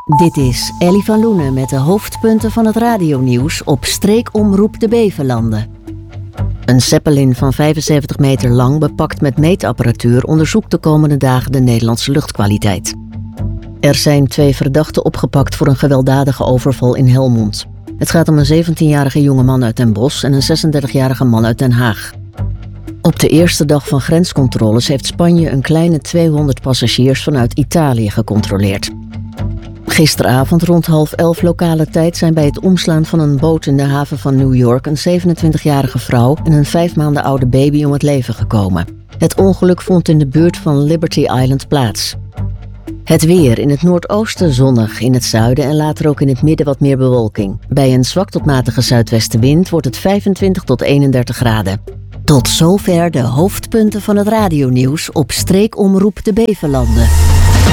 Dit is Ellie van Loenen met de hoofdpunten van het radionieuws op streekomroep de Bevelanden. Een Zeppelin van 75 meter lang, bepakt met meetapparatuur, onderzoekt de komende dagen de Nederlandse luchtkwaliteit. Er zijn 2 verdachten opgepakt voor een gewelddadige overval in Helmond. Het gaat om een 17-jarige jongeman uit Den Bosch en een 36-jarige man uit Den Haag. Op de eerste dag van grenscontroles heeft Spanje een kleine 200 passagiers vanuit Italië gecontroleerd. Gisteravond rond 10:30 lokale tijd zijn bij het omslaan van een boot in de haven van New York een 27-jarige vrouw en een 5 maanden oude baby om het leven gekomen. Het ongeluk vond in de buurt van Liberty Island plaats. Het weer: in het noordoosten zonnig, in het zuiden en later ook in het midden wat meer bewolking. Bij een zwak tot matige zuidwestenwind wordt het 25 tot 31 graden. Tot zover de hoofdpunten van het radionieuws op streekomroep de Bevelanden.